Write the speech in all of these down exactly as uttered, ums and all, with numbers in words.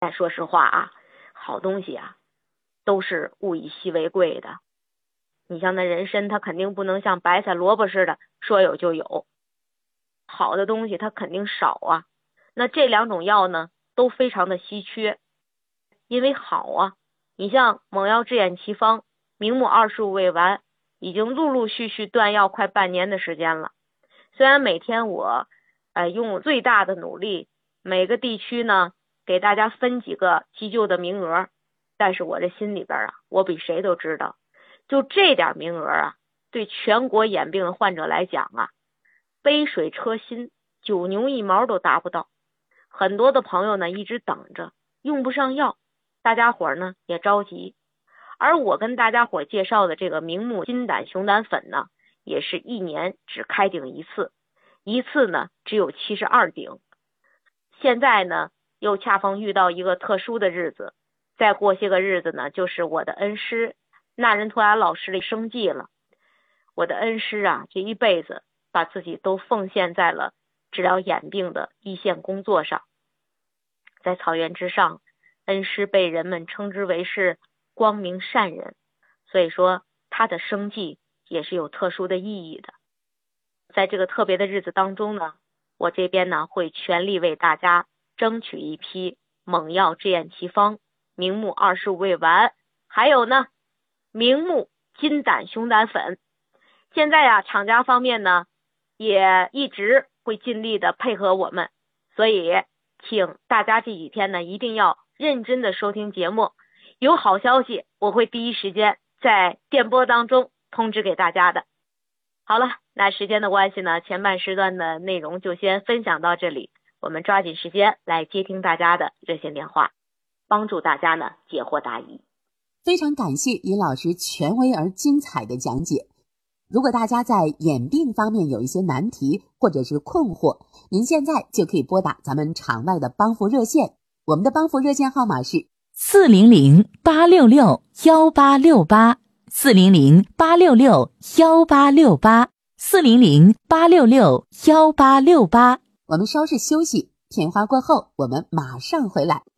但说实话啊，好东西啊都是物以稀为贵的。你像那人参，它肯定不能像白菜萝卜似的说有就有，好的东西它肯定少啊。那这两种药呢都非常的稀缺，因为好啊。你像猛药治眼奇方明目二十五味丸，已经陆陆续续断药快半年的时间了。虽然每天我呃用最大的努力，每个地区呢给大家分几个急救的名额，但是我这心里边啊，我比谁都知道，就这点名额啊，对全国眼病的患者来讲啊，杯水车薪，九牛一毛都达不到。很多的朋友呢一直等着用不上药，大家伙呢也着急。而我跟大家伙介绍的这个明目金胆熊胆粉呢，也是一年只开顶一次，一次呢只有七十二顶。现在呢又恰逢遇到一个特殊的日子，再过些个日子呢就是我的恩师那仁图拉老师的生忌了。我的恩师啊，这一辈子把自己都奉献在了治疗眼病的一线工作上。在草原之上，恩师被人们称之为是光明善人，所以说他的生忌也是有特殊的意义的。在这个特别的日子当中呢，我这边呢会全力为大家争取一批猛药治眼奇方明目二十五味丸，还有呢明目金胆熊胆粉。现在啊厂家方面呢也一直会尽力的配合我们，所以请大家这几天呢一定要认真的收听节目，有好消息我会第一时间在电波当中通知给大家的。好了，那时间的关系呢，前半时段的内容就先分享到这里，我们抓紧时间来接听大家的热线电话，帮助大家呢解惑答疑。 非常感谢尹老师权威而精彩的讲解。如果大家在眼病方面有一些难题或者是困惑，您现在就可以拨打咱们场外的帮扶热线，我们的帮扶热线号码是四零零八六六幺八六八，四零零八六六幺八六八，四零零八六六幺八六八。 我们稍事休息，片花过后我们马上回来。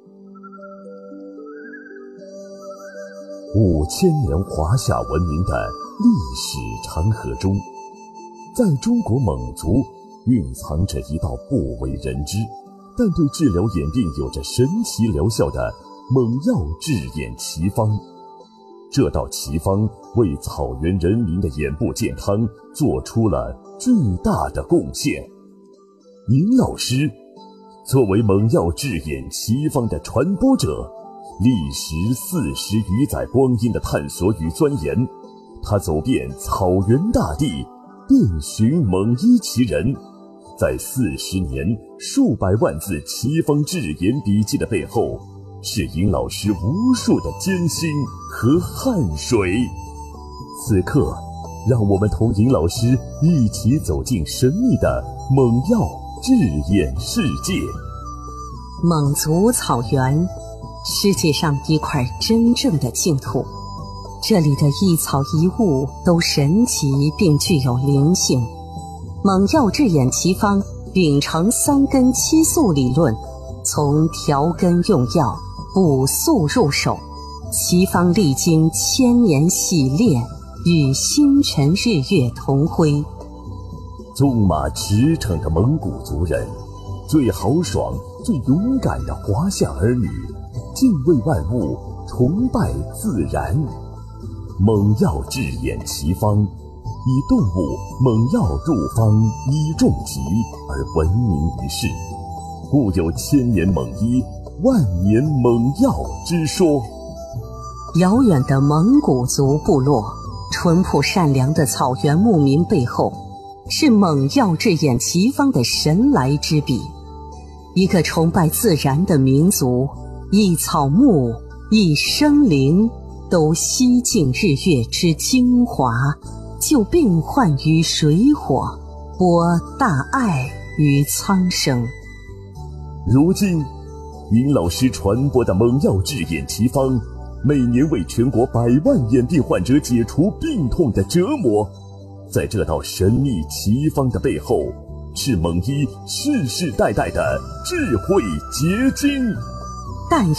五千年华夏文明的历史长河中，在中国蒙族蕴藏着一道不为人知但对治疗眼病有着神奇疗效的猛药治眼奇方。这道奇方为草原人民的眼部健康做出了巨大的贡献。尹老师作为猛药治眼奇方的传播者，历时四十余载光阴的探索与钻研，他走遍草原大地，遍寻猛医奇人。在四十年数百万字奇方治眼笔记的背后，是尹老师无数的艰辛和汗水。此刻，让我们同尹老师一起走进神秘的猛药治眼世界。 蒙族草原，世界上一块真正的净土，这里的一草一物都神奇并具有灵性。猛药治眼奇方秉承三根七素理论，从调根用药、补素入手，奇方历经千年洗炼，与星辰日月同辉。 纵马驰骋的蒙古族人，最豪爽最勇敢的华夏儿女，敬畏万物，崇拜自然。猛药治眼奇方，以动物猛药入方以重疾而闻名于世，故有千年猛医，万年猛药之说。 遥远的蒙古族部落，淳朴善良的草原牧民背后，是猛药治眼奇方的神来之笔。一个崇拜自然的民族，一草木一生灵都吸尽日月之精华，救病患于水火，播大爱于苍生。 如今尹老师传播的猛药治眼奇方，每年为全国百万眼病患者解除病痛的折磨。在这道神秘奇方的背后，是蒙医世世代代的智慧结晶。 但